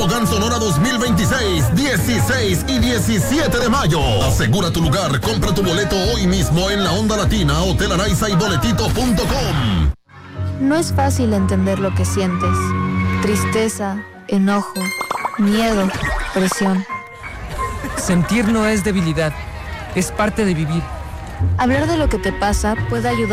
Tobogán Sonora 2026, 16 y 17 de mayo. Asegura tu lugar, compra tu boleto hoy mismo en la Onda Latina, Hotel Araiza y boletito.com. No es fácil entender lo que sientes. Tristeza, enojo, miedo, presión. Sentir no es debilidad, es parte de vivir. Hablar de lo que te pasa puede ayudar